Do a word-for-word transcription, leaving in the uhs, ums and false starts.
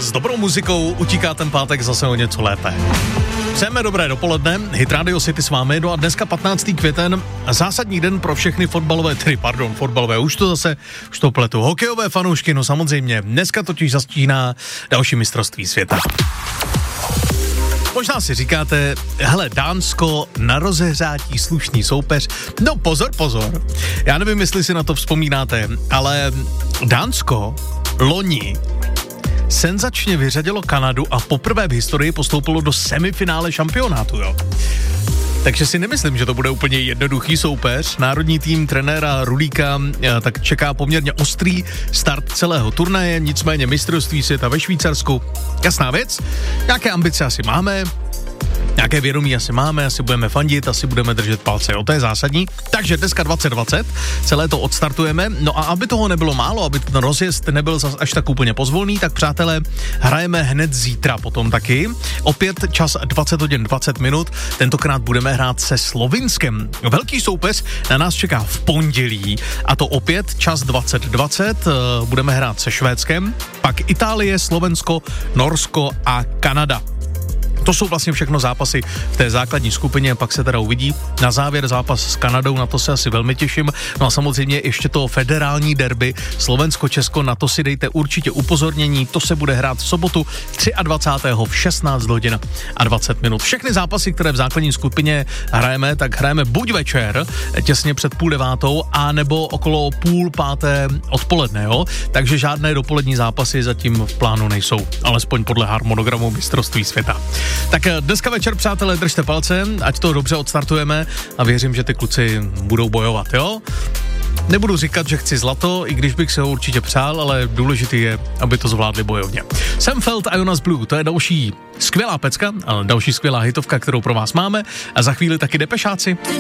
s dobrou muzikou utíká ten pátek zase o něco lépe. Přejeme dobré dopoledne, Hit Radio City s vámi, no a dneska patnáctého květen, zásadní den pro všechny fotbalové, tedy pardon, fotbalové, už to zase, už to pletu, hokejové fanoušky, no samozřejmě, dneska totiž zastíná další mistrovství světa. Možná si říkáte, hele, Dánsko na rozehřátí slušný soupeř. No pozor, pozor. Já nevím, jestli si na to vzpomínáte, ale Dánsko loni senzačně vyřadilo Kanadu a poprvé v historii postoupilo do semifinále šampionátu, jo. Takže si nemyslím, že to bude úplně jednoduchý soupeř. Národní tým trenéra Rulíka tak čeká poměrně ostrý start celého turnaje, nicméně mistrovství světa ve Švýcarsku. Jasná věc, nějaké ambice asi máme, nějaké vědomí asi máme, asi budeme fandit, asi budeme držet palce, jo, to je zásadní. Takže dneska dvacet dvacet, celé to odstartujeme, no a aby toho nebylo málo, aby ten rozjezd nebyl až tak úplně pozvolný, tak přátelé, hrajeme hned zítra potom taky. Opět čas dvacet hodin dvacet minut, tentokrát budeme hrát se Slovinskem. Velký soupeř na nás čeká v pondělí a to opět čas dvacet dvacet, budeme hrát se Švédskem, pak Itálie, Slovensko, Norsko a Kanada. To jsou vlastně všechno zápasy v té základní skupině, pak se teda uvidí. Na závěr zápas s Kanadou, na to se asi velmi těším. No a samozřejmě ještě to federální derby Slovensko-Česko, na to si dejte určitě upozornění. To se bude hrát v sobotu dvacátého třetího v šestnáct hodin a dvacet minut. Všechny zápasy, které v základní skupině hrajeme, tak hrajeme buď večer, těsně před půl devátou, a nebo okolo půl páté odpoledne, jo? Takže žádné dopolední zápasy zatím v plánu nejsou, alespoň podle harmonogramu mistrovství světa. Tak dneska večer, přátelé, držte palce, ať to dobře odstartujeme a věřím, že ty kluci budou bojovat, jo? Nebudu říkat, že chci zlato, i když bych se ho určitě přál, ale důležitý je, aby to zvládli bojovně. Sam Feld a Jonas Blue, to je další skvělá pecka, další skvělá hitovka, kterou pro vás máme, a za chvíli taky Depešáci.